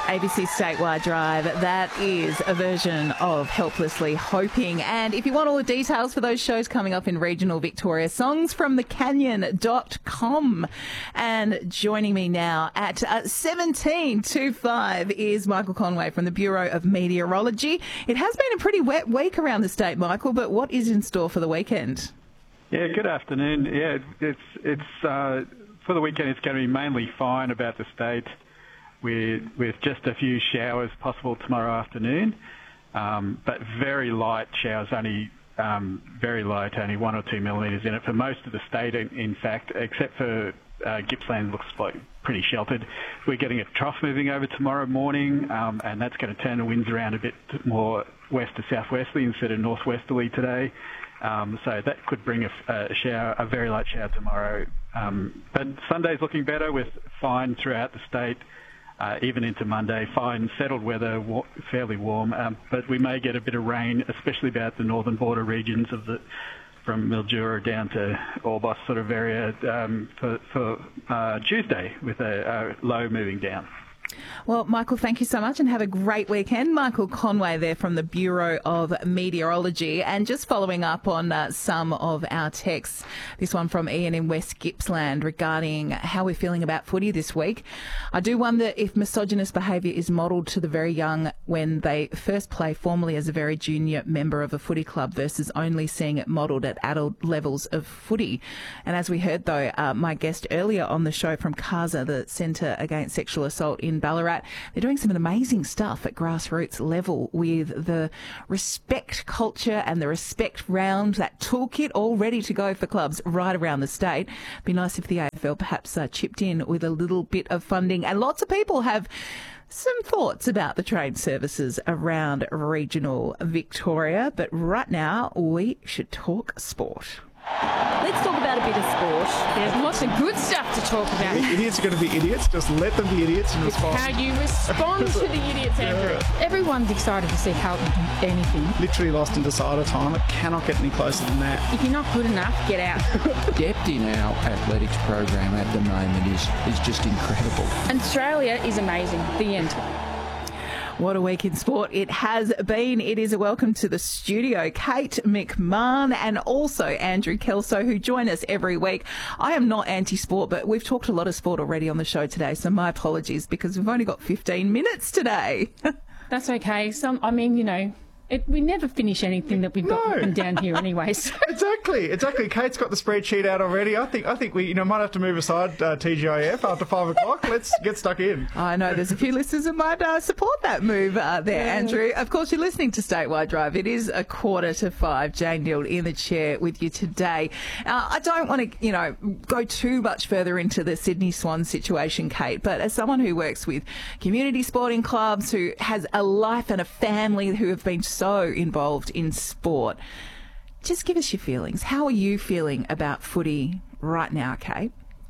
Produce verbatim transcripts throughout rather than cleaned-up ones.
A B C Statewide Drive, that is a version of Helplessly Hoping. And if you want all the details for those shows coming up in regional Victoria, songs from the canyon dot com. And joining me now at uh, seventeen twenty-five is Michael Conway from the Bureau of Meteorology. It has been a pretty wet week around the state, Michael, but what is in store for the weekend? Yeah, good afternoon. Yeah, it's, it's uh, for the weekend it's going to be mainly fine about the state, with with just a few showers possible tomorrow afternoon, um, but very light showers, only um, very light, only one or two millimetres in it for most of the state, in, in fact, except for uh, Gippsland looks like pretty sheltered. We're getting a trough moving over tomorrow morning, um, and that's going to turn the winds around a bit more west to southwesterly instead of northwesterly today. Um, so that could bring a, a shower, a very light shower tomorrow. Um, but Sunday's looking better with fine throughout the state. Uh, even into Monday, fine, settled weather, wa- fairly warm, um, but we may get a bit of rain, especially about the northern border regions of the, from Mildura down to Orbost sort of area um, for, for uh, Tuesday, with a, a low moving down. Well, Michael, thank you so much and have a great weekend. Michael Conway there from the Bureau of Meteorology. And just following up on uh, some of our texts, this one from Ian in West Gippsland regarding how we're feeling about footy this week. I do wonder if misogynist behaviour is modelled to the very young when they first play formally as a very junior member of a footy club versus only seeing it modelled at adult levels of footy. And as we heard, though, uh, my guest earlier on the show from CASA, the Centre Against Sexual Assault in Ballarat, they're doing some amazing stuff at grassroots level with the respect culture and the respect round, that toolkit all ready to go for clubs right around the state. Be nice if the A F L perhaps uh, chipped in with a little bit of funding. And lots of people have some thoughts about the train services around regional Victoria. But right now, we should talk sport. Let's talk about a bit of sport. There's lots of good stuff to talk about. Idiots are going to be idiots. Just let them be idiots and respond. How you respond to the idiots, Andrew. Yeah. Everyone's excited to see Carlton do anything. Literally lost in decider time. It cannot get any closer than that. If you're not good enough, get out. Depth in our athletics program at the moment is, is just incredible. And Australia is amazing. The end. What a week in sport it has been. It is a welcome to the studio, Kate McMahon and also Andrew Kelso, who join us every week. I am not anti-sport, but we've talked a lot of sport already on the show today, so my apologies because we've only got fifteen minutes today. That's okay. Some, I mean, you know, It, we never finish anything that we've got No. written down here anyway. So. Exactly, exactly. Kate's got the spreadsheet out already. I think I think we you know might have to move aside uh, T G I F after five o'clock. Let's get stuck in. I know there's a few listeners who might uh, support that move uh, there, Andrew. Of course, you're listening to Statewide Drive. It is a quarter to five. Jane Dield in the chair with you today. Uh, I don't want to, you know, go too much further into the Sydney Swans situation, Kate, but as someone who works with community sporting clubs, who has a life and a family who have been so involved in sport, just give us your feelings. How are you feeling about footy right now, Kate?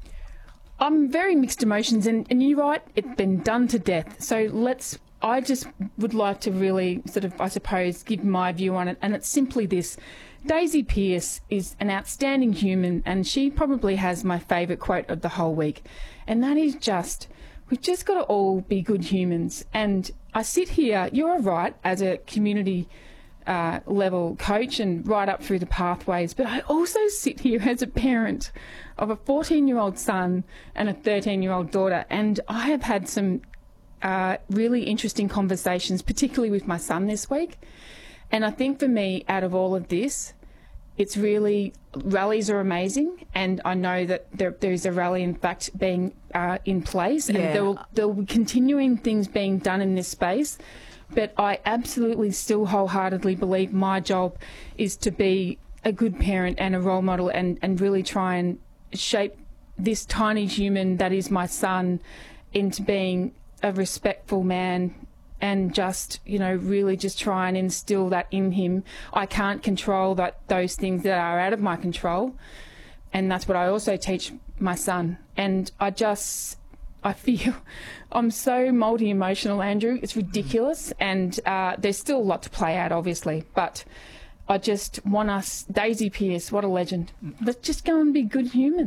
I'm very mixed emotions, and, and you're right, it's been done to death. So let's, I just would like to really sort of, I suppose, give my view on it, and it's simply this. Daisy Pearce is an outstanding human, and she probably has my favourite quote of the whole week, and that is just, we've just got to all be good humans. And I sit here, you're right, as a community uh, level coach and right up through the pathways, but I also sit here as a parent of a fourteen-year-old son and a thirteen-year-old daughter, and I have had some uh, really interesting conversations, particularly with my son this week. And I think for me, out of all of this, it's really, rallies are amazing, and I know that there, there's a rally, in fact, being uh, in place, and Yeah. there will, there will be continuing things being done in this space. But I absolutely still wholeheartedly believe my job is to be a good parent and a role model, and, and really try and shape this tiny human that is my son into being a respectful man, and just, you know, really just try and instill that in him. I can't control that those things that are out of my control, and that's what I also teach my son. And I just, I feel I'm so multi-emotional, Andrew. It's ridiculous, and uh, there's still a lot to play out, obviously, but I just want us, Daisy Pearce, what a legend. Let's just go and be good humans.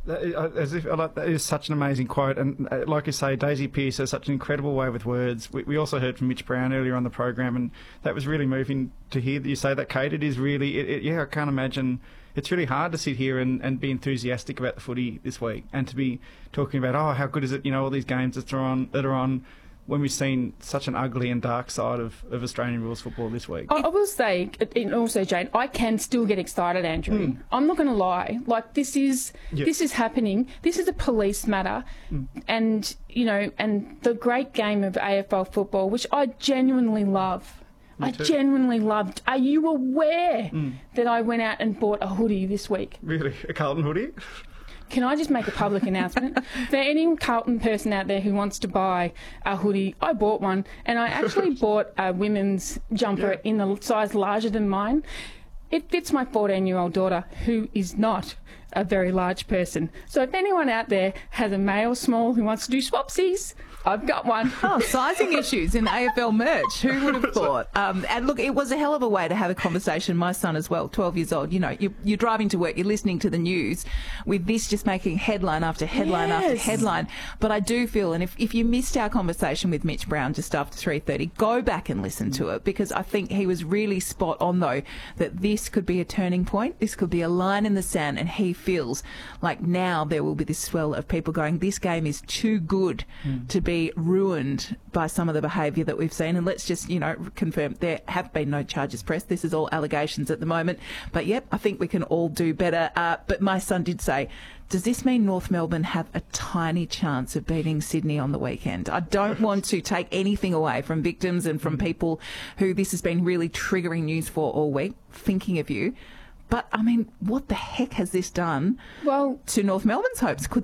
That is, as if, like, that is such an amazing quote, and uh, like you say, Daisy Pearce has such an incredible way with words. We, we also heard from Mitch Brown earlier on the program, and that was really moving to hear that you say that, Kate. It is really, it, it, yeah, I can't imagine. It's really hard to sit here and, and be enthusiastic about the footy this week, and to be talking about, oh, how good is it? You know, all these games that are on that are on. When we've seen such an ugly and dark side of, of Australian rules football this week. I, I will say, and also, Jane, I can still get excited, Andrew. Mm. I'm not going to lie. Like, this is yep. this is happening. This is a police matter. Mm. And, you know, and the great game of A F L football, which I genuinely love. Me I too. genuinely loved. Are you aware mm. that I went out and bought a hoodie this week? Really? A Carlton hoodie? Can I just make a public announcement? For any Carlton person out there who wants to buy a hoodie, I bought one, and I actually bought a women's jumper yeah. in a size larger than mine. It fits my fourteen-year-old daughter, who is not a very large person. So if anyone out there has a male small who wants to do swapsies, I've got one. Oh, sizing issues in A F L merch. Who would have thought? Um, and look, it was a hell of a way to have a conversation. My son as well, twelve years old. You know, you, you're driving to work, you're listening to the news, with this just making headline after headline yes. after headline. But I do feel, and if, if you missed our conversation with Mitch Brown just after three thirty, go back and listen to it, because I think he was really spot on, though, that this could be a turning point. This could be a line in the sand, and he feels like now there will be this swell of people going, this game is too good mm. to be ruined by some of the behaviour that we've seen. And let's just, you know, confirm there have been no charges pressed. This is all allegations at the moment. But, yep, I think we can all do better. Uh, but my son did say, does this mean North Melbourne have a tiny chance of beating Sydney on the weekend? I don't want to take anything away from victims and from people who this has been really triggering news for all week, thinking of you. But, I mean, what the heck has this done well, to North Melbourne's hopes? Could